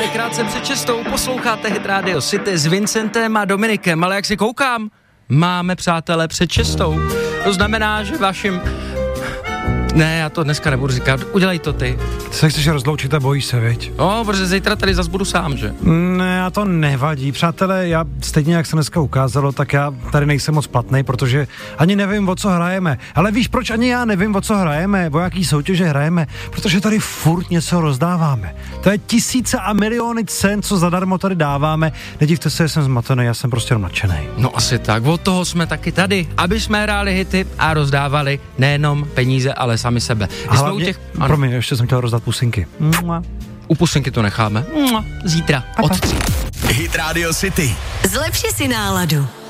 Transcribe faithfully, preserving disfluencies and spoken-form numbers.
právě krátce před šestou posloucháte Hit Radio City s Vincentem a Dominikem, ale jak si koukám, máme přátelé před šestou. To znamená, že vašim... Ne, já to dneska nebudu říkat, udělej to ty. Ty se chceš rozloučit a bojíš se, viď? No, protože zítra tady zas budu sám, že? Ne, a to nevadí. Přátelé, já stejně jak se dneska ukázalo, tak já tady nejsem moc platnej, protože ani nevím, o co hrajeme. Ale víš, proč ani já nevím, o co hrajeme, o jaký soutěže hrajeme? Protože tady furt něco rozdáváme. To je tisíce a miliony cen, co zadarmo tady dáváme. Nedivte se, že jsem zmatený, já jsem prostě nadšený. No asi tak, od toho jsme taky tady, aby jsme hráli hity a rozdávali nejenom peníze, ale sami sebe. A hlavně, těch... promiň, ještě jsem chtěl rozdat pusinky. Mua. U pusinky to necháme. Mua. Zítra od tří. Hit Radio City. Zlepši si náladu.